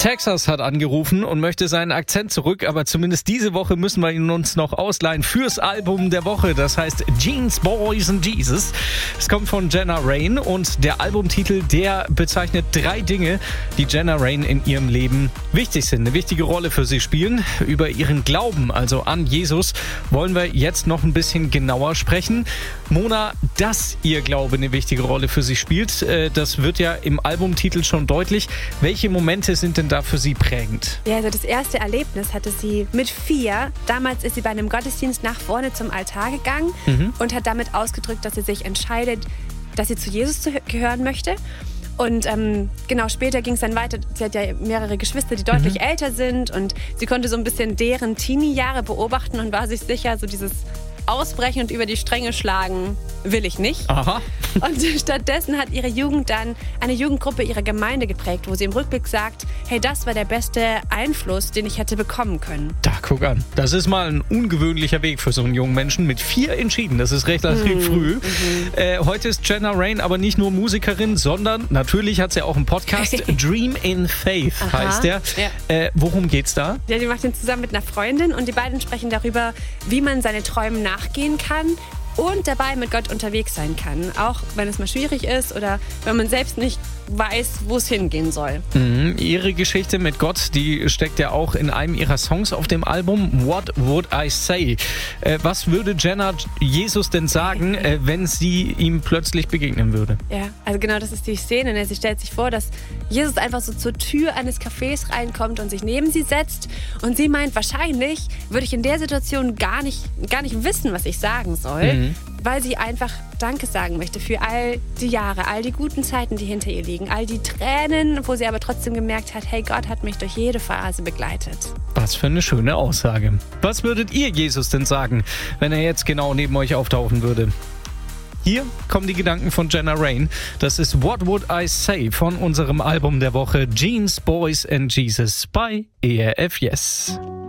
Texas hat angerufen und möchte seinen Akzent zurück, aber zumindest diese Woche müssen wir ihn uns noch ausleihen fürs Album der Woche. Das heißt Jeans, Boys and Jesus. Es kommt von Jenna Rain und der Albumtitel, der bezeichnet 3 Dinge, die Jenna Rain in ihrem Leben wichtig sind, eine wichtige Rolle für sie spielen. Über ihren Glauben, also an Jesus, wollen wir jetzt noch ein bisschen genauer sprechen. Mona, dass ihr Glaube eine wichtige Rolle für sie spielt, das wird ja im Albumtitel schon deutlich. Welche Momente sind denn da für sie prägend? Ja, also das erste Erlebnis hatte sie mit 4. Damals ist sie bei einem Gottesdienst nach vorne zum Altar gegangen und hat damit ausgedrückt, dass sie sich entscheidet, dass sie zu Jesus gehören möchte. Und genau, später ging es dann weiter. Sie hat ja mehrere Geschwister, die deutlich älter sind, und sie konnte so ein bisschen deren Teenie-Jahre beobachten und war sich sicher, so dieses Ausbrechen und über die Stränge schlagen will ich nicht. Aha. Und stattdessen hat ihre Jugend dann eine Jugendgruppe ihrer Gemeinde geprägt, wo sie im Rückblick sagt, hey, das war der beste Einfluss, den ich hätte bekommen können. Da, guck an. Das ist mal ein ungewöhnlicher Weg für so einen jungen Menschen. Mit 4 entschieden, das ist recht früh. Heute ist Jenna Rain aber nicht nur Musikerin, sondern natürlich hat sie auch einen Podcast. Dream in Faith heißt der. Ja. Worum geht's da? Ja, die macht ihn zusammen mit einer Freundin und die beiden sprechen darüber, wie man seine Träume nachgehen kann und dabei mit Gott unterwegs sein kann. Auch wenn es mal schwierig ist oder wenn man selbst nicht weiß, wo es hingehen soll. Ihre Geschichte mit Gott, die steckt ja auch in einem ihrer Songs auf dem Album What Would I Say? Was würde Jenna Jesus denn sagen, wenn sie ihm plötzlich begegnen würde? Ja, also genau, das ist die Szene. Ne? Sie stellt sich vor, dass Jesus einfach so zur Tür eines Cafés reinkommt und sich neben sie setzt. Und sie meint, wahrscheinlich würde ich in der Situation gar nicht wissen, was ich sagen soll, weil sie einfach Danke sagen möchte für all die Jahre, all die guten Zeiten, die hinter ihr liegen, all die Tränen, wo sie aber trotzdem gemerkt hat, hey, Gott hat mich durch jede Phase begleitet. Was für eine schöne Aussage. Was würdet ihr Jesus denn sagen, wenn er jetzt genau neben euch auftauchen würde? Hier kommen die Gedanken von Jenna Rain. Das ist What Would I Say von unserem Album der Woche Jeans, Boys and Jesus bei ERF Yes.